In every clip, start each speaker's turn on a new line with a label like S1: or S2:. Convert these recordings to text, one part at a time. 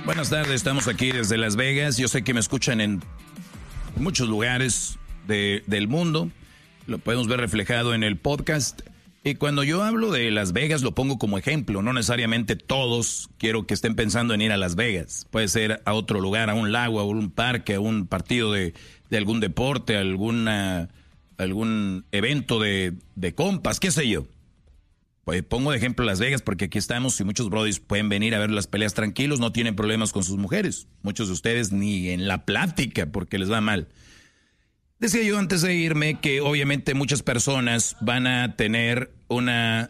S1: Buenas tardes, estamos aquí desde Las Vegas. Yo sé que me escuchan en muchos lugares del mundo. Lo podemos ver reflejado en el podcast. Y cuando yo hablo de Las Vegas lo pongo como ejemplo. No necesariamente todos quiero que estén pensando en ir a Las Vegas. Puede ser a otro lugar, a un lago, a un parque, a un partido de algún deporte, algún evento de compas, qué sé yo. Pues pongo de ejemplo Las Vegas porque aquí estamos y muchos brodis pueden venir a ver las peleas tranquilos, no tienen problemas con sus mujeres. Muchos de ustedes ni en la plática porque les va mal. Decía yo antes de irme que obviamente muchas personas van a tener una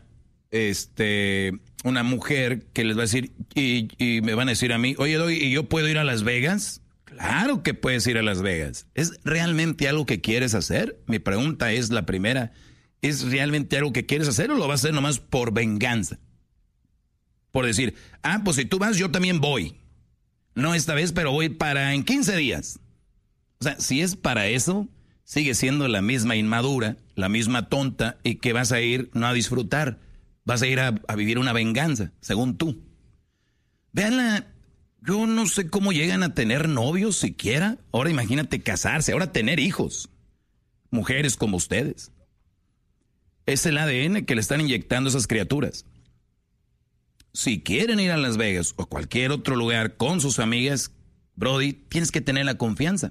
S1: mujer que les va a decir y me van a decir a mí, oye, ¿y yo puedo ir a Las Vegas? Claro que puedes ir a Las Vegas. ¿Es realmente algo que quieres hacer? Mi pregunta es la primera. ¿Es realmente algo que quieres hacer o lo vas a hacer nomás por venganza? Por decir, pues si tú vas, yo también voy. No esta vez, pero voy en 15 días. O sea, si es para eso, sigue siendo la misma inmadura, la misma tonta, y que vas a ir no a disfrutar, vas a ir a vivir una venganza, según tú. Véanla, yo no sé cómo llegan a tener novios siquiera. Ahora imagínate casarse, ahora tener hijos. Mujeres como ustedes. Es el ADN que le están inyectando a esas criaturas. Si quieren ir a Las Vegas o cualquier otro lugar con sus amigas, Brody, tienes que tener la confianza.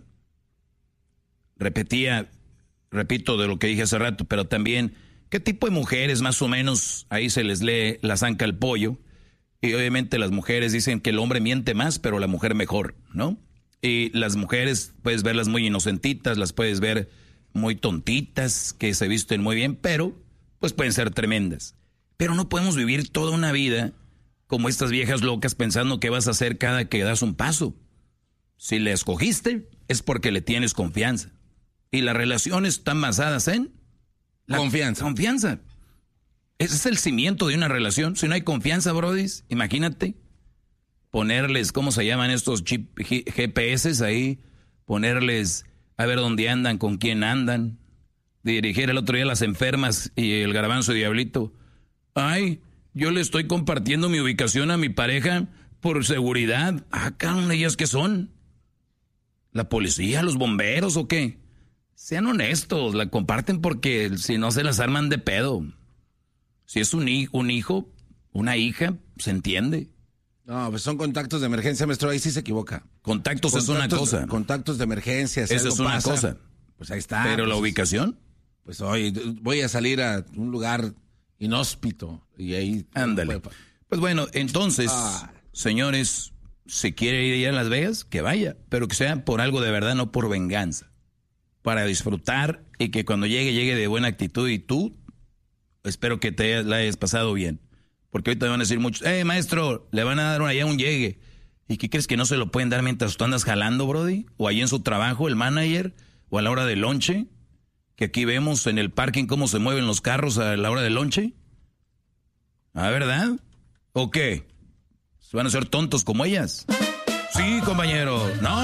S1: Repito de lo que dije hace rato, pero también, ¿qué tipo de mujeres más o menos ahí se les lee la zanca al pollo? Y obviamente las mujeres dicen que el hombre miente más, pero la mujer mejor, ¿no? Y las mujeres puedes verlas muy inocentitas, las puedes ver muy tontitas, que se visten muy bien, pero pues pueden ser tremendas. Pero no podemos vivir toda una vida como estas viejas locas pensando qué vas a hacer cada que das un paso. Si le escogiste, es porque le tienes confianza. Y las relaciones están basadas en la confianza. Ese es el cimiento de una relación. Si no hay confianza, brodis, imagínate ponerles, ¿cómo se llaman estos GPS ahí? Ponerles a ver dónde andan, con quién andan. Dirigir el otro día a las enfermas y el garbanzo diablito. Ay, yo le estoy compartiendo mi ubicación a mi pareja por seguridad. Cabrón, ¿ellas qué son? ¿La policía, los bomberos o qué? Sean honestos, la comparten porque si no se las arman de pedo. Si es un hijo, una hija, se entiende.
S2: No, pues son contactos de emergencia, maestro, ahí sí se equivoca.
S1: Contactos es una cosa.
S2: Contactos de emergencia.
S1: Eso es una cosa.
S2: Pues ahí está.
S1: Pero
S2: pues,
S1: la ubicación.
S2: Pues hoy voy a salir a un lugar inhóspito y ahí...
S1: Ándale. Pues bueno, entonces, señores, si quiere ir a Las Vegas, que vaya, pero que sea por algo de verdad, no por venganza. Para disfrutar y que cuando llegue de buena actitud y tú, espero que la hayas pasado bien. Porque ahorita van a decir muchos, maestro, le van a dar allá un llegue. ¿Y qué crees que no se lo pueden dar mientras tú andas jalando, brody? O ahí en su trabajo, el manager, o a la hora del lonche. Que aquí vemos en el parking cómo se mueven los carros a la hora del lonche. ¿Verdad? ¿O qué? ¿Se van a ser tontos como ellas? Sí, compañero. No.